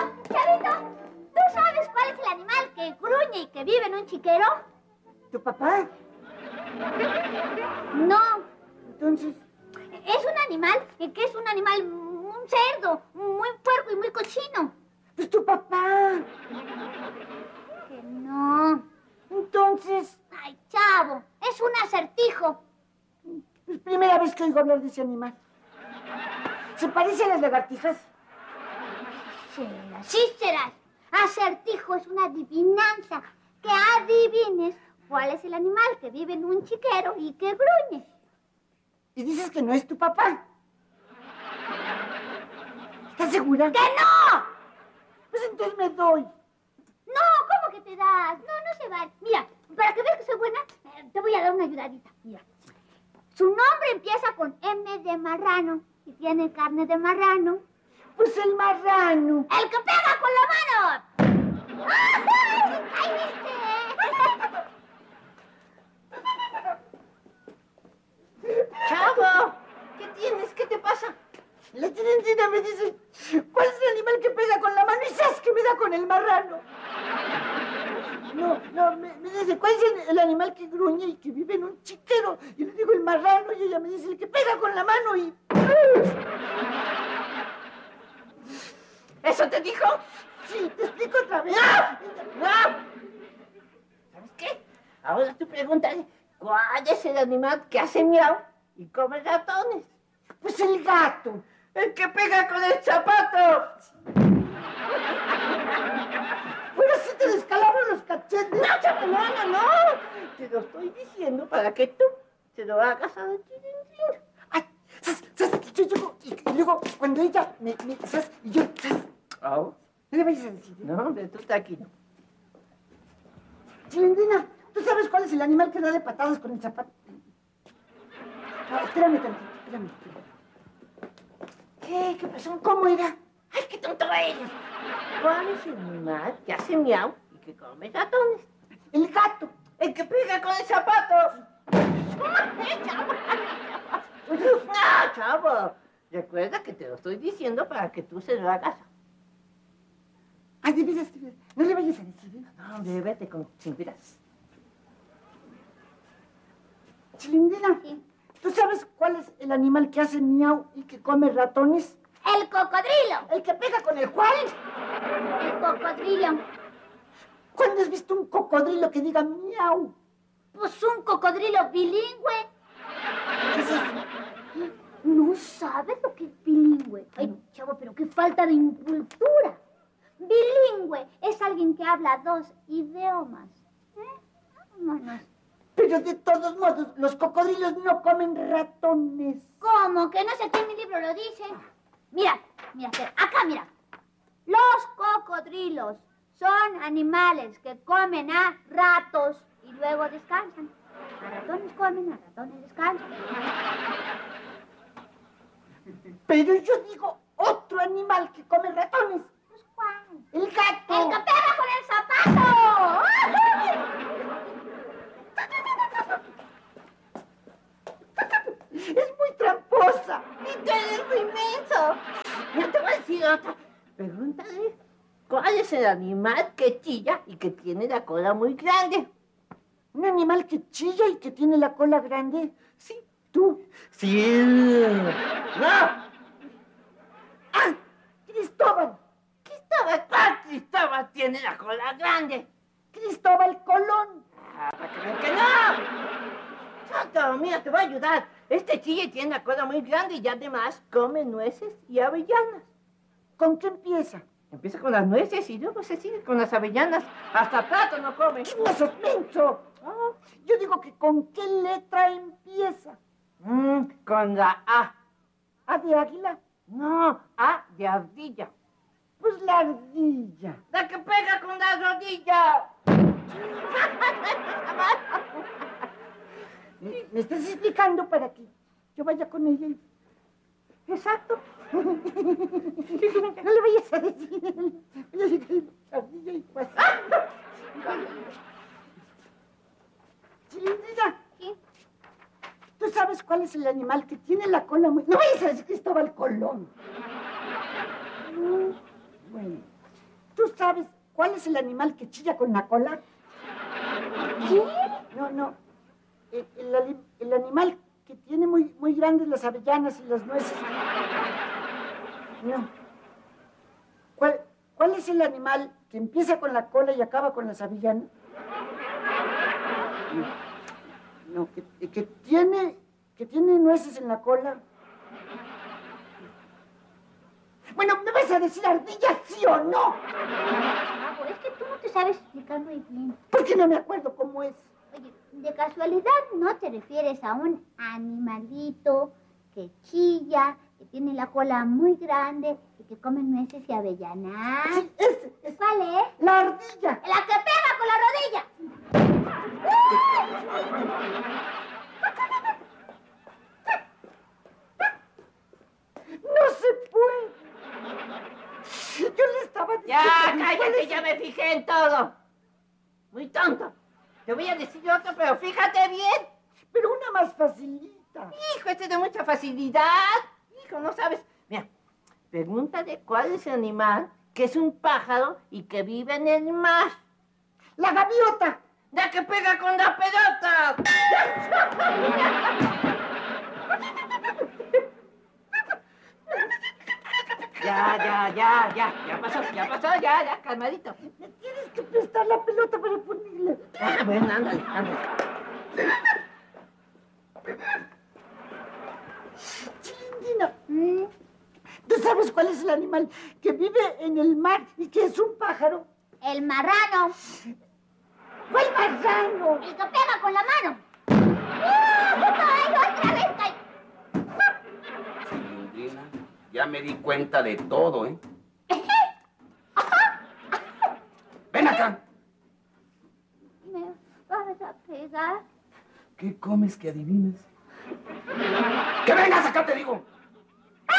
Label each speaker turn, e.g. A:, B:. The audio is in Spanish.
A: Chavito, ¿tú sabes cuál es el animal que gruñe y que vive en un chiquero?
B: ¿Tu papá?
A: No.
B: Entonces...
A: Es un animal que es un animal, un cerdo, muy puerco y muy cochino.
B: Pues tu papá.
A: Que no.
B: Entonces...
A: Ay, chavo, es un acertijo.
B: Es primera vez que oigo hablar de ese animal. ¿Se parece a las lagartijas?
A: Sí serás. Acertijo es una adivinanza. Que adivines cuál es el animal que vive en un chiquero y que gruñe.
B: Y dices que no es tu papá. ¿Estás segura?
A: ¡Que no!
B: Pues entonces me doy.
A: No, ¿cómo que te das? No, no se vale. Mira, para que veas que soy buena, te voy a dar una ayudadita. Mira. Su nombre empieza con M de marrano y tiene carne de marrano.
B: Pues el marrano.
A: ¡El que pega con la mano! ¡Ay! ¡Ay, viste!
C: ¡Chavo! ¿Qué tienes? ¿Qué te pasa?
B: La Chilindrina me dice, ¿cuál es el animal que pega con la mano? Y ¡zas! Que me da con el marrano. No, me dice, ¿cuál es el animal que gruñe y que vive en un chiquero? Y le digo el marrano y ella me dice, el que pega con la mano y...
C: ¿Eso te dijo?
B: Sí, te explico otra vez.
C: ¡No! ¿Sabes qué? Ahora tú pregúntale, ¿cuál es el animal que hace miau y come ratones?
B: Pues el gato.
C: ¡El que pega con el zapato!
B: Bueno, sí te descalabro los cachetes.
C: ¡No, chavo, no! Te lo estoy diciendo para que tú se lo hagas a la Chilindrina.
B: ¡Ay! ¡Zas! Yo llego y luego cuando ella me ¡zas! Y yo ¡zas!
C: Oh.
B: No le vayas a decir.
C: No, hombre, tú tranquilo.
B: Chilindrina, ¿tú sabes cuál es el animal que da de patadas con el zapato? Ah, espérame tantito, espérame. ¿Qué pasó? ¿Cómo era?
C: ¡Ay, qué tonto eres! ¿Cuál es el animal que hace miau y que come ratones?
B: El gato.
C: ¡El que pega con el zapato! ¡No, chavo! Recuerda que te lo estoy diciendo para que tú se lo hagas.
B: Ay, de veras. No le vayas a decir, ¿eh?
C: No, hombre, vete sin cuidado.
B: Chilindrina,
A: Sí.
B: ¿tú sabes cuál es el animal que hace miau y que come ratones?
A: ¡El cocodrilo!
B: ¿El que pega con el cual?
A: El cocodrilo.
B: ¿Cuándo has visto un cocodrilo que diga miau?
A: Pues un cocodrilo bilingüe.
B: ¿Qué es eso?
A: ¿No sabes lo que es bilingüe? Ay, chavo, pero qué falta de incultura. Bilingüe es alguien que habla dos idiomas. Vámonos.
B: Pero de todos modos, los cocodrilos no comen ratones.
A: ¿Cómo? Que no sé qué en mi libro lo dice. Mira, acá mira. Los cocodrilos son animales que comen a ratos y luego descansan. A ratones comen, a ratones descansan.
B: Pero yo digo otro animal que come ratones.
A: Pues, ¿cuál?
B: El gato.
A: ¡El que pega con el zapato!
B: Es muy tramposa.
C: ¡Y tú eres muy inmenso! No te voy a decir otra. Pregúntale, ¿cuál es el animal que chilla y que tiene la cola muy grande?
B: ¿Un animal que chilla y que tiene la cola grande?
C: Sí.
B: ¿Tú?
C: Sí. ¡No!
B: ¡Ah! ¡Cristóbal!
C: Cristóbal tiene la cola grande.
B: ¡Cristóbal Colón!
C: Ah, para que vean que no. Santo, mira, te voy a ayudar. Este chille tiene la cola muy grande y además come nueces y avellanas.
B: ¿Con qué empieza?
C: Empieza con las nueces y luego se sigue con las avellanas. Hasta plátano come.
B: ¡No sos menso!
C: Ah,
B: Yo digo que ¿con qué letra empieza?
C: con la A.
B: ¿A de águila?
C: No, A de ardilla.
B: Pues la ardilla.
C: La que pega con la rodilla.
B: ¿Me estás explicando para que yo vaya con ella?
C: Exacto.
B: No le vayas a decir. Yo dije, ardilla y pues. Chilindrina.
A: ¿Qué?
B: ¿Tú sabes cuál es el animal que tiene la cola muy... No vayas a decir Cristóbal Colón. Bueno, sabes cuál es el animal que chilla con la cola?
A: ¿Qué?
B: No. El animal que tiene muy grandes las avellanas y las nueces. No. ¿Cuál es el animal que empieza con la cola y acaba con las avellanas? No, que tiene nueces en la cola. Bueno, ¿me vas a decir ardilla, sí o no?
A: Chavo, es que tú no te sabes explicar muy bien.
B: Porque no me acuerdo cómo es.
A: Oye, de casualidad no te refieres a un animalito que chilla, que tiene la cola muy grande y que come nueces y avellanas.
B: Sí, ese.
A: ¿Cuál es?
B: La ardilla.
A: La que pega con la rodilla.
B: No se puede. Yo le estaba diciendo...
C: Ya,
B: ¿cuál
C: cállate,
B: es?
C: ya me fijé en todo. Muy tonto. Te voy a decir otro, pero fíjate bien.
B: Pero una más facilita.
C: Hijo, este es de mucha facilidad. Hijo, no sabes. Mira, pregúntale cuál es el animal que es un pájaro y que vive en el mar.
B: La gaviota.
C: ¡La que pega con la pelota! Ya pasó, ya, calmadito.
B: Me tienes que prestar la pelota para ponerla.
C: Ah, bueno, ándale.
B: Chilindina, ¿tú sabes cuál es el animal que vive en el mar y que es un pájaro?
A: El marrano.
B: ¿Cuál marrano?
A: El que pega con la mano. ¡Ay, otra vez! ¡Ay!
D: Chilindrina, ya me di cuenta de todo, ¿eh? ¡Ven acá!
A: ¿Me vas a pegar?
D: ¿Qué comes que adivinas? ¡Que vengas acá, te digo!